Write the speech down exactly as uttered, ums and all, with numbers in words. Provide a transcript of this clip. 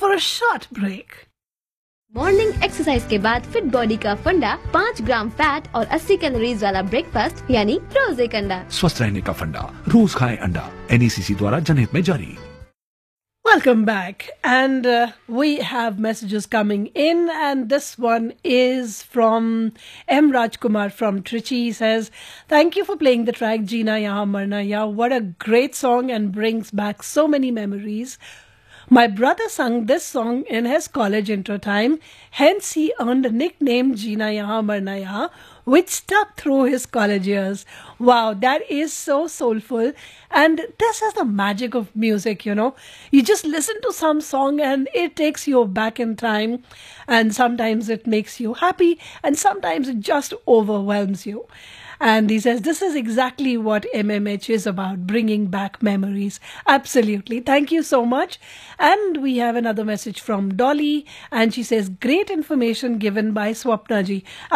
for a short break. Morning exercise के बाद fit body का फंडा, पाँच ग्राम फैट और अस्सी कैलोरीज वाला ब्रेकफास्ट यानी रोज एक अंडा। स्वस्थ रहने का फंडा, रोज खाएं अंडा। एन ई सी सी द्वारा जनहित में जारी। Welcome back, and uh, we have messages coming in, and this one is from M. Rajkumar from Trichy. He says, thank you for playing the track Jeena Yahan Marna Ya. What a great song and brings back so many memories. My brother sung this song in his college intro time, hence he earned the nickname Jeena Yahan Marna Ya, which stuck through his college years. Wow, that is so soulful. And this is the magic of music, you know. You just listen to some song and it takes you back in time. And sometimes it makes you happy and sometimes it just overwhelms you. And he says, this is exactly what M M H is about, bringing back memories. Absolutely. Thank you so much. And we have another message from Dolly. And she says, great information given by Swapna ji.